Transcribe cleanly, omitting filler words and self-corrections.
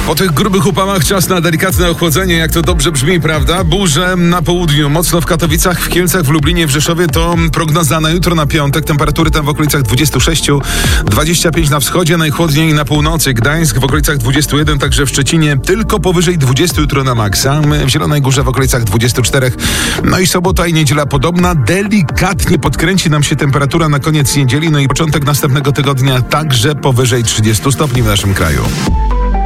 Po tych grubych upałach czas na delikatne ochłodzenie, jak to dobrze brzmi, prawda? Burze na południu, mocno w Katowicach, w Kielcach, w Lublinie, w Rzeszowie. To prognoza na jutro, na piątek. Temperatury tam w okolicach 26, 25 na wschodzie, najchłodniej na północy. Gdańsk w okolicach 21, także w Szczecinie tylko powyżej 20 jutro na maksa. W Zielonej Górze w okolicach 24. No i sobota i niedziela podobna. Delikatnie podkręci nam się temperatura na koniec niedzieli, no i początek następnego tygodnia także powyżej 30 stopni w naszym kraju.